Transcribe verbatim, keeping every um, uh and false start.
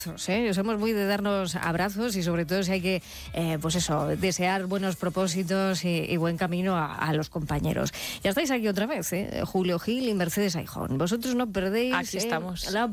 ¿eh? Somos muy de darnos abrazos y sobre todo si hay que, eh, pues eso, desear buenos propósitos y, y buen camino a, a los compañeros. Ya estáis aquí otra vez, ¿eh? Julio Gil y Mercedes Aijón. Vosotros no perdéis Aquí eh, estamos. la